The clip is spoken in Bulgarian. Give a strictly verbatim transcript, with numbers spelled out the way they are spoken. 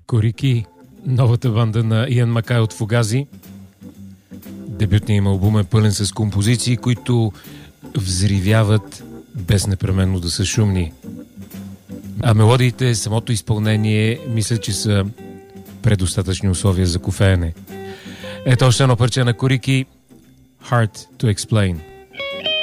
Корики, новата банда на Иан Макай от Фугази. Дебютният им албум е пълен с композиции, които взривяват без непременно да са шумни. А мелодиите, самото изпълнение, мисля, че са предостатъчни условия за кофеене. Ето още едно парче на Корики, Hard to Explain.